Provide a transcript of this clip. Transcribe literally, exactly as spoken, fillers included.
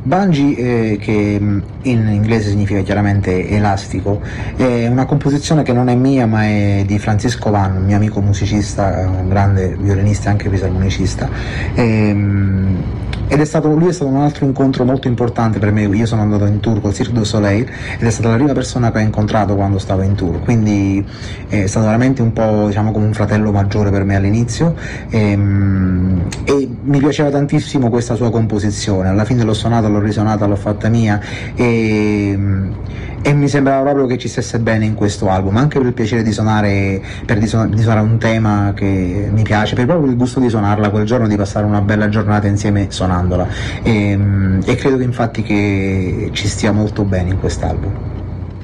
Bungee, eh, che in inglese significa chiaramente elastico, è una composizione che non è mia ma è di Francisco Van, un mio amico musicista, un grande violinista e anche fisarmonicista. Ehm, ed è stato, lui è stato un altro incontro molto importante per me. Io sono andato in tour col Cirque du Soleil ed è stata la prima persona che ho incontrato quando stavo in tour, quindi è stato veramente un po', diciamo, come un fratello maggiore per me all'inizio, e, e mi piaceva tantissimo questa sua composizione. Alla fine l'ho suonata, l'ho risuonata, l'ho fatta mia e, e mi sembrava proprio che ci stesse bene in questo album, anche per il piacere di suonare, per di suonare, di suonare un tema che mi piace, per proprio il gusto di suonarla quel giorno, di passare una bella giornata insieme suonandola, e, e credo che infatti che ci stia molto bene in quest'album.